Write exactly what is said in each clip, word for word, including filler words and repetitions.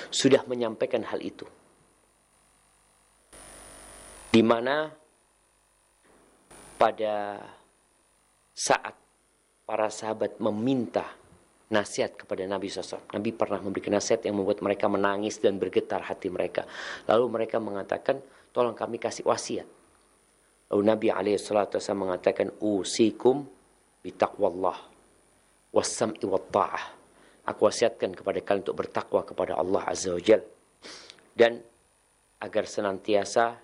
sudah menyampaikan hal itu. Di mana pada saat para sahabat meminta nasihat kepada Nabi shallallahu alaihi wasallam, Nabi pernah memberikan nasihat yang membuat mereka menangis dan bergetar hati mereka. Lalu mereka mengatakan, tolong kami kasih wasiat. Lalu Nabi shallallahu alaihi wasallam mengatakan, usikum bitaqwallah wassam'i watta'ah. Aku wasiatkan kepada kalian untuk bertakwa kepada Allah Azza wa Jalla, dan agar senantiasa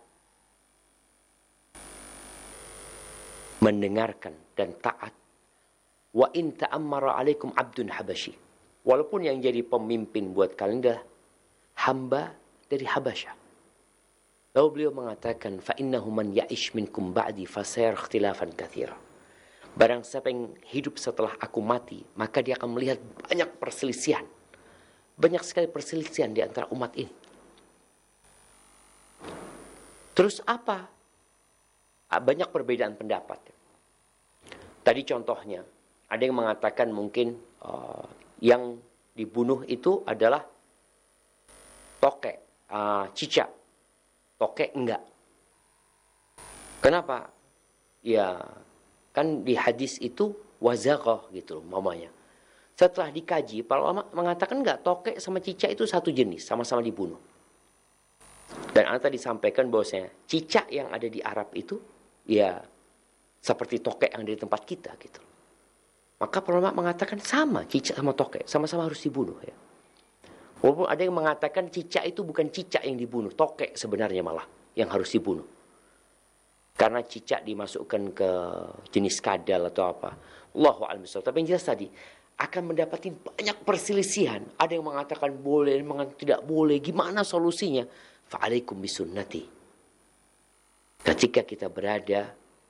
mendengarkan dan taat. Wa in ta'ammara alaikum abdun habashi. Walaupun yang jadi pemimpin buat kalian adalah hamba dari Habasyah. Lalu beliau mengatakan, fa innahu man ya'ish minkum ba'di fasayara ikhtilafan katsira. Barang siapa yang hidup setelah aku mati, maka dia akan melihat banyak perselisihan. Banyak sekali perselisihan di antara umat ini. Terus apa? Banyak perbedaan pendapat. Tadi contohnya, ada yang mengatakan mungkin uh, yang dibunuh itu adalah tokek, uh, cicak. Tokek enggak. Kenapa? Ya, kan di hadis itu wazaqah gitu mamanya. Setelah dikaji, para ulama mengatakan enggak, tokek sama cicak itu satu jenis, sama-sama dibunuh. Dan anda tadi sampaikan bahwasanya cicak yang ada di Arab itu ya seperti tokek yang ada di tempat kita gitu. Maka para ulama mengatakan sama, cicak sama tokek sama-sama harus dibunuh ya. Walaupun ada yang mengatakan cicak itu bukan cicak yang dibunuh, tokek sebenarnya malah yang harus dibunuh. Karena cicak dimasukkan ke jenis kadal atau apa. Allahu a'lam bishawab. Tapi yang jelas tadi akan mendapati banyak perselisihan. Ada yang mengatakan boleh, ada yang mengatakan tidak boleh. Gimana solusinya? Fa'alaikum bisunnati. Ketika kita berada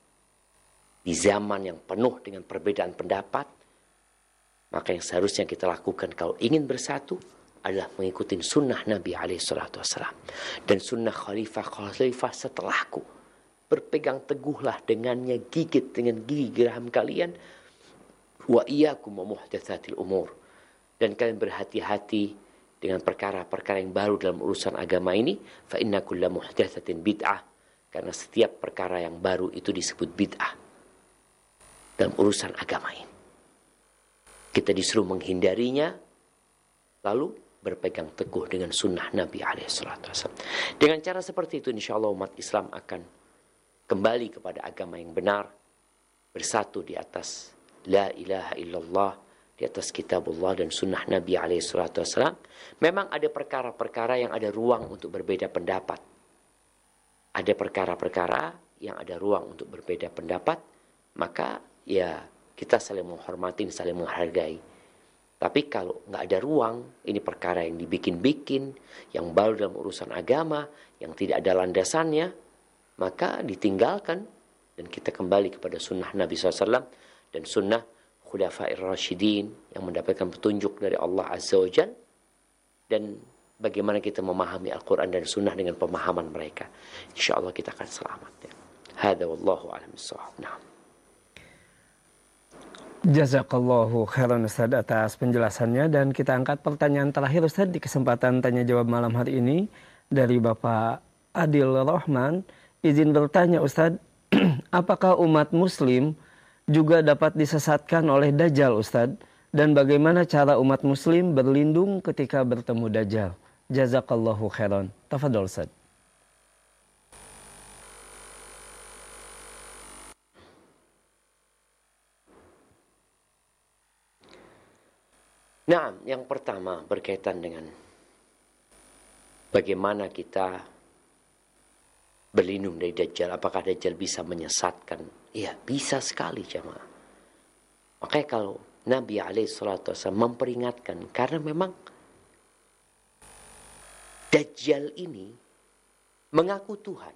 di zaman yang penuh dengan perbedaan pendapat, maka yang seharusnya kita lakukan kalau ingin bersatu adalah mengikuti sunnah Nabi alaihi salatu wassalam dan sunnah khalifah-khalifah setelahku. Berpegang teguhlah dengannya, gigit dengan gigi geraham kalian. Wa iyyakum wa muhdatsatil umur. Dan kalian berhati-hati dengan perkara-perkara yang baru dalam urusan agama ini. Fa inna kulla muhdatsatin bid'ah. Karena setiap perkara yang baru itu disebut bid'ah dalam urusan agama ini. Kita disuruh menghindarinya, lalu berpegang teguh dengan sunnah Nabi alaihi salatu wasallam. Dengan cara seperti itu, insya Allah umat Islam akan kembali kepada agama yang benar, bersatu di atas la ilaha illallah, di atas kitabullah dan sunnah Nabi alaihi salatu wasallam. Memang ada perkara-perkara yang ada ruang untuk berbeda pendapat. Ada perkara-perkara yang ada ruang untuk berbeda pendapat, maka ya kita saling menghormati, saling menghargai. Tapi kalau nggak ada ruang, ini perkara yang dibikin-bikin, yang baru dalam urusan agama, yang tidak ada landasannya, maka ditinggalkan dan kita kembali kepada sunnah Nabi shallallahu alaihi wasallam dan sunnah Khulafair Rasyidin yang mendapatkan petunjuk dari Allah Azza wa Jalla, dan bagaimana kita memahami Al-Quran dan sunnah dengan pemahaman mereka. Insya Allah kita akan selamat. Ya. Hada wallahu a'lam bishawab. Nah. Jazakallahu khairan Ustaz atas penjelasannya, dan kita angkat pertanyaan terakhir Ustaz di kesempatan tanya jawab malam hari ini dari Bapak Adil Rahman. Izin bertanya Ustaz, apakah umat muslim juga dapat disesatkan oleh Dajjal Ustaz, dan bagaimana cara umat muslim berlindung ketika bertemu Dajjal? Jazakallahu khairan. Tafadhol Ustaz. Nah, yang pertama berkaitan dengan bagaimana kita berlindung dari Dajjal. Apakah Dajjal bisa menyesatkan? Iya, bisa sekali jamaah. Makanya kalau Nabi alaihi salatu wasallam memperingatkan, karena memang Dajjal ini mengaku Tuhan.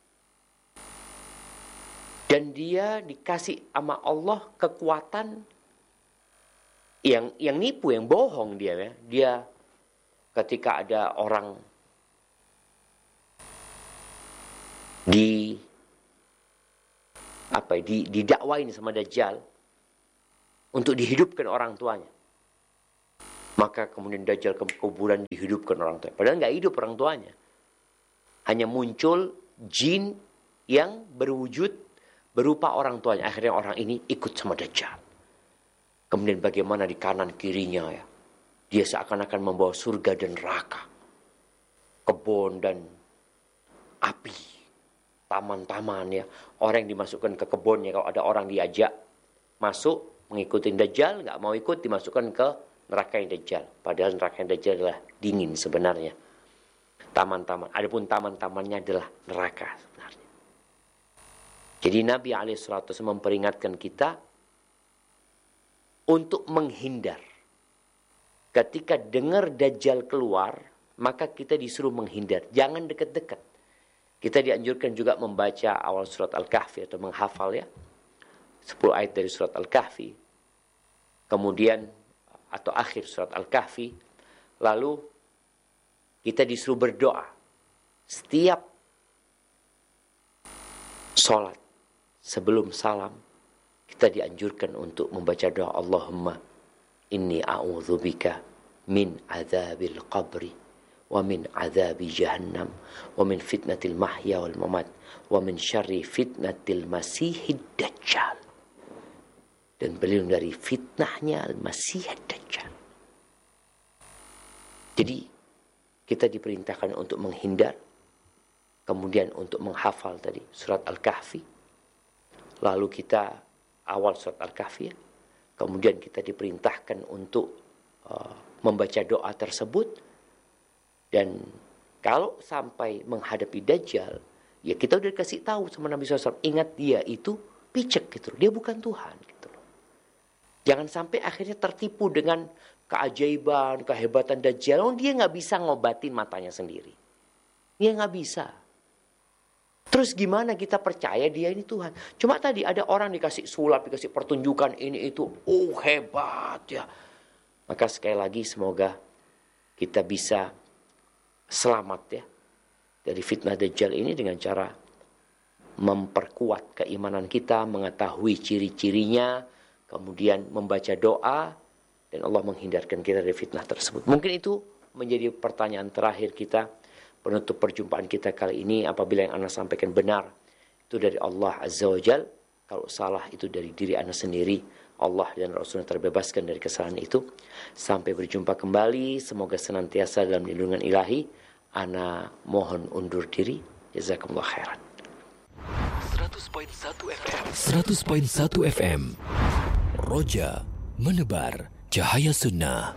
Dan dia dikasih sama Allah kekuatan yang yang nipu, yang bohong dia ya. Dia ketika ada orang di apa di didakwain sama Dajjal untuk dihidupkan orang tuanya. Maka kemudian Dajjal ke kuburan dihidupkan orang tuanya. Padahal nggak hidup orang tuanya. Hanya muncul jin yang berwujud berupa orang tuanya. Akhirnya orang ini ikut sama Dajjal. Kemudian bagaimana di kanan kirinya ya. Dia seakan-akan membawa surga dan neraka. Kebun dan api. Taman-taman ya. Orang yang dimasukkan ke kebunnya. Kalau ada orang diajak masuk mengikuti Dajjal. Nggak mau ikut dimasukkan ke neraka yang Dajjal. Padahal neraka yang Dajjal adalah dingin sebenarnya. Taman-taman. Adapun taman-tamannya adalah neraka sebenarnya. Jadi Nabi alaihi salatu wasallam memperingatkan kita untuk menghindar. Ketika dengar Dajjal keluar, maka kita disuruh menghindar. Jangan dekat-dekat. Kita dianjurkan juga membaca awal surat Al-Kahfi atau menghafal ya. sepuluh ayat dari surat Al-Kahfi. Kemudian atau akhir surat Al-Kahfi. Lalu kita disuruh berdoa. Setiap sholat sebelum salam, kita dianjurkan untuk membaca doa Allahumma inni a'udzubika min adzabil qabri wa min adzabi jahannam wa min fitnatil mahya wal mamat wa min syarri fitnatil masihid dajjal. Dan beliau dari fitnahnya Al-Masih Ad-Dajjal. Jadi kita diperintahkan untuk menghindar. Kemudian untuk menghafal tadi surat Al-Kahfi. Lalu kita awal surat Al-Kahfi ya. Kemudian kita diperintahkan untuk uh, membaca doa tersebut. Dan kalau sampai menghadapi Dajjal, ya kita udah dikasih tahu sama Nabi shallallahu alaihi wasallam. Ingat dia itu picek gitu. Dia bukan Tuhan gitu. Jangan sampai akhirnya tertipu dengan keajaiban, kehebatan Dajjal. Oh, dia nggak bisa ngobatin matanya sendiri. Dia nggak bisa. Terus gimana kita percaya dia ini Tuhan? Cuma tadi ada orang dikasih sulap, dikasih pertunjukan ini itu. Oh hebat ya. Maka sekali lagi semoga kita bisa selamat ya. Dari fitnah Dajjal ini dengan cara memperkuat keimanan kita, mengetahui ciri-cirinya. Kemudian membaca doa dan Allah menghindarkan kita dari fitnah tersebut. Mungkin itu menjadi pertanyaan terakhir kita, penutup perjumpaan kita kali ini. Apabila yang Anda sampaikan benar, itu dari Allah Azza wa Jal. Kalau salah itu dari diri Anda sendiri. Allah dan Rasulnya terbebaskan dari kesalahan itu. Sampai berjumpa kembali. Semoga senantiasa dalam lindungan ilahi. Ana mohon undur diri. Jazakumullah khairan. seratus koma satu F M seratus koma satu F M Roja menebar cahaya sunnah.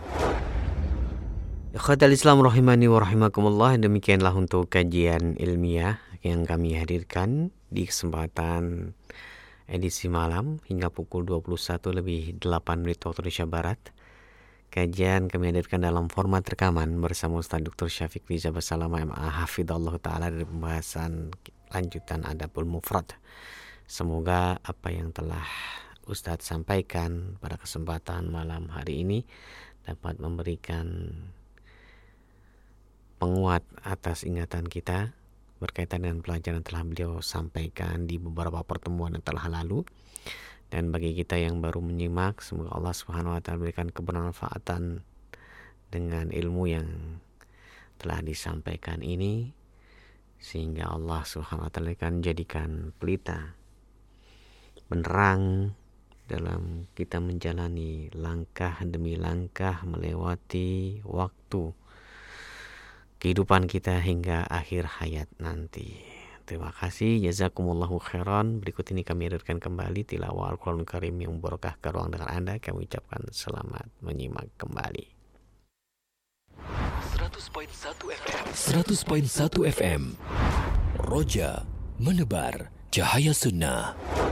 Ikhwatal Islam rahimani wa rahimakumullah. Demikianlah untuk kajian ilmiah yang kami hadirkan di kesempatan edisi malam hingga pukul dua puluh satu lebih delapan menit waktu Indonesia Barat. Kajian kami hadirkan dalam format rekaman bersama Ustaz Doktor Syafiq Riza Basalama M A Hafidhullah Ta'ala dari pembahasan lanjutan Adabul Mufrad. Semoga apa yang telah Ustadz sampaikan pada kesempatan malam hari ini dapat memberikan penguat atas ingatan kita berkaitan dengan pelajaran yang telah beliau sampaikan di beberapa pertemuan yang telah lalu. Dan bagi kita yang baru menyimak, semoga Allah Subhanahu wa taala berikan kebermanfaatan dengan ilmu yang telah disampaikan ini, sehingga Allah Subhanahu wa taala akan jadikan pelita penerang dalam kita menjalani langkah demi langkah melewati waktu kehidupan kita hingga akhir hayat nanti. Terima kasih, jazakumullahu khairan. Berikut ini kami hadirkan kembali tilawah Al-Quranul Karim yang berkah ke ruang dengar Anda. Kami ucapkan selamat menyimak kembali. seratus koma satu F M seratus koma satu F M Roja menebar cahaya sunnah.